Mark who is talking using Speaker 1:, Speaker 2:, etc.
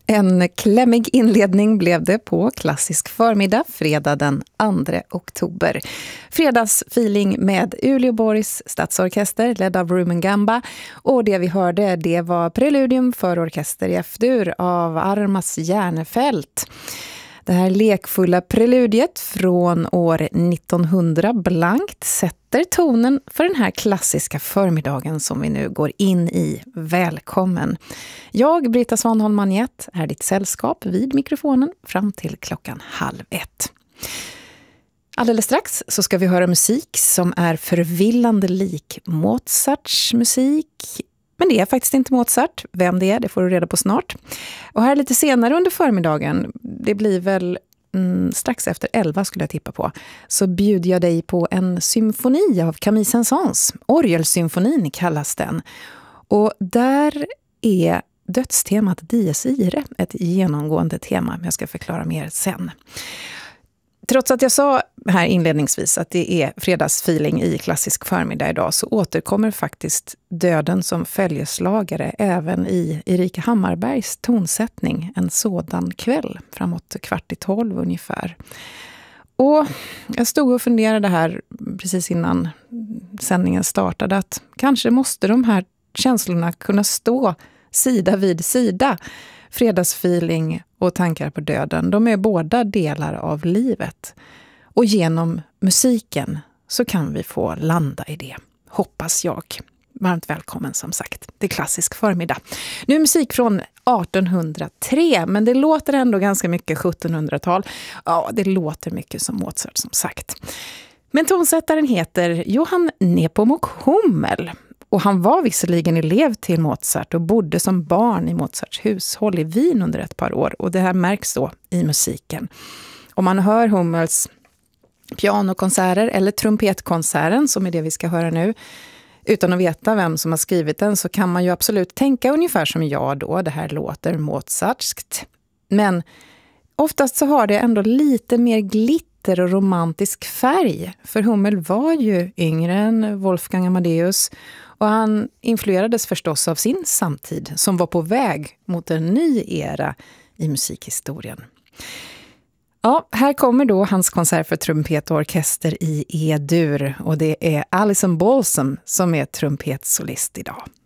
Speaker 1: En klämmig inledning blev det på klassisk förmiddag, fredag den 2 oktober. Fredagsfeeling med Uleåborgs stadsorkester, ledd av Rumen Gamba. Och det vi hörde, det var Preludium för orkester i F-dur av Armas Järnefelt. Det här lekfulla preludiet från år 1900 blankt sätter tonen för den här klassiska förmiddagen som vi nu går in i. Välkommen! Jag, Britta Svanholm-Magnett, är ditt sällskap vid mikrofonen fram till 12:30. Alldeles strax så ska vi höra musik som är förvillande lik Mozarts musik. Men det är faktiskt inte Mozart. Vem det är, det får du reda på snart. Och här lite senare under förmiddagen, det blir väl strax efter 11 skulle jag tippa på, så bjuder jag dig på en symfoni av Camille Saint-Saëns. Orgelsymfonin kallas den. Och där är dödstemat Dies Irae ett genomgående tema. Jag ska förklara mer sen. Trots att jag sa här inledningsvis att det är fredagsfeeling i klassisk förmiddag idag, så återkommer faktiskt döden som följeslagare även i Erika Hammarbergs tonsättning en sådan kväll framåt 11:15 ungefär. Och jag stod och funderade här precis innan sändningen startade att kanske måste de här känslorna kunna stå sida vid sida. Fredagsfeeling och tankar på döden, de är båda delar av livet. Och genom musiken så kan vi få landa i det, hoppas jag. Varmt välkommen som sagt, det är klassisk förmiddag. Nu är musik från 1803, men det låter ändå ganska mycket 1700-tal. Ja, det låter mycket som Mozart som sagt. Men tonsättaren heter Johann Nepomuk Hummel. Och han var visserligen elev till Mozart och bodde som barn i Mozarts hushåll i Wien under ett par år. Och det här märks då i musiken. Om man hör Hummels pianokonserter eller trumpetkonserten, som är det vi ska höra nu, utan att veta vem som har skrivit den, så kan man ju absolut tänka ungefär som jag då. Det här låter Mozartskt. Men oftast så har det ändå lite mer glitter och romantisk färg. För Hummel var ju yngre än Wolfgang Amadeus. Och han influerades förstås av sin samtid som var på väg mot en ny era i musikhistorien. Ja, här kommer då hans konsert för trumpet och orkester i E-dur. Och det är Alison Balsam som är trumpetsolist idag.